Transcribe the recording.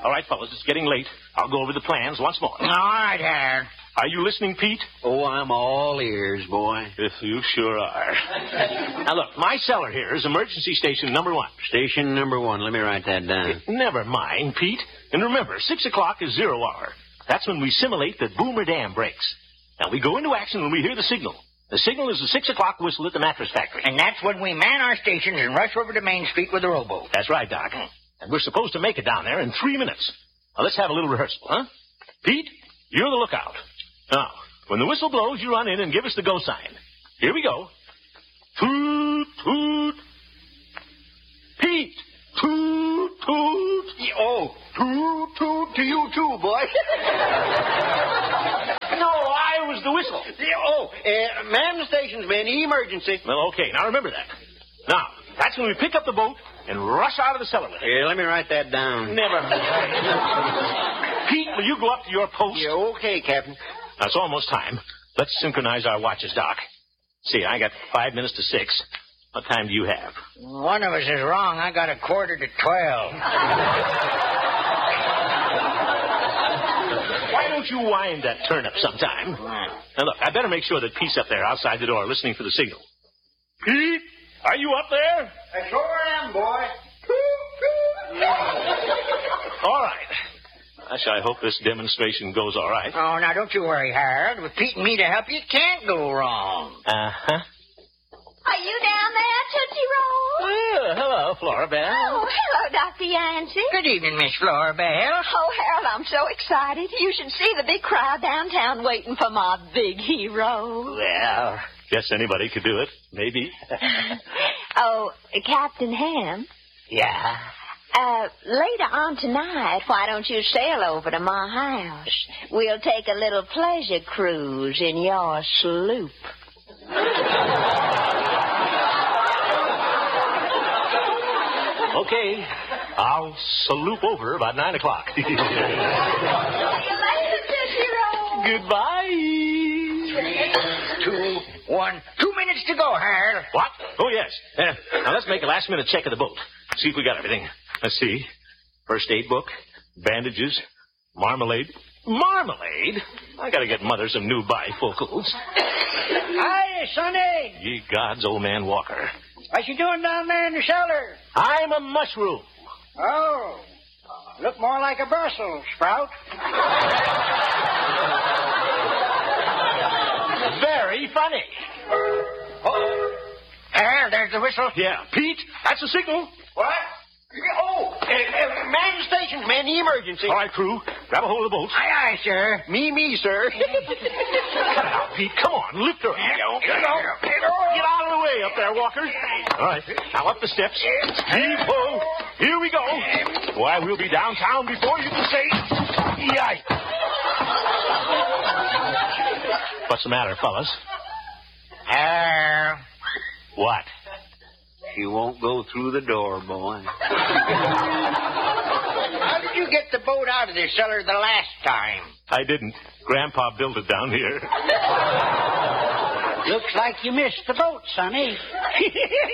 All right, fellas, it's getting late. I'll go over the plans once more. All right, Harold. Are you listening, Pete? Oh, I'm all ears, boy. If you sure are. Now, look, my cellar here is emergency station number 1. Station number 1. Let me write that down. Never mind, Pete. And remember, 6 o'clock is 0 hour. That's when we simulate that Boomer Dam breaks. Now, we go into action when we hear the signal. The signal is the 6 o'clock whistle at the mattress factory. And that's when we man our stations and rush over to Main Street with the rowboat. That's right, Doc. And we're supposed to make it down there in 3 minutes. Now, let's have a little rehearsal, huh? Pete, you're the lookout. Now, when the whistle blows, you run in and give us the go sign. Here we go. Toot, toot. Pete, toot, toot. Oh, toot, toot to you too, boy. No, I was the whistle. Man the stations, man. Emergency. Well, okay. Now, remember that. Now, that's when we pick up the boat and rush out of the cellar with it. Here, let me write that down. Never mind. Pete, will you go up to your post? Yeah, okay, Captain. Now, it's almost time. Let's synchronize our watches, Doc. See, I got 5 minutes to 6. What time do you have? One of us is wrong. I got 11:45. Why don't you wind that turnip sometime? Now, look, I better make sure that Pete's up there outside the door listening for the signal. Pete, are you up there? I sure am, boy. All right. Gosh, I hope this demonstration goes all right. Oh, now, don't you worry, Harold. With Pete and me to help you, it can't go wrong. Uh-huh. Are you down there, Tootsie Roll? Well, hello, Flora Belle. Oh, hello, Dr. Yancey. Good evening, Miss Flora Belle. Oh, Harold, I'm so excited. You should see the big crowd downtown waiting for my big hero. Well, guess anybody could do it. Maybe. Oh, Captain Ham? Yeah? Later on tonight, why don't you sail over to my house? We'll take a little pleasure cruise in your sloop. Okay. I'll salute over about 9 o'clock. See you later, Tootsie Roll. Goodbye. 3, 2, 1. 2 minutes to go, Harold. What? Oh, yes. Now, let's make a last-minute check of the boat. See if we got everything. Let's see. First aid book, bandages, marmalade. Marmalade? I gotta get Mother some new bifocals. Hi, Sonny. Ye gods, old man Walker. What you doing down there in the cellar? I'm a mushroom. Oh, look more like a Brussels sprout. Very funny. Oh, Harold, there's the whistle. Yeah, Pete, that's a signal. What? Man the stations, man the emergency. All right, crew, grab a hold of the boat. Aye, sir. Me, sir. Cut it out, Pete. Come on, lift her up. Here you go. Get out of the way up there, Walker. All right, now up the steps. Heave-ho. Here we go. Why, we'll be downtown before you can say, yikes. What's the matter, fellas? What? She won't go through the door, boy. How did you get the boat out of the cellar the last time? I didn't. Grandpa built it down here. Looks like you missed the boat, Sonny.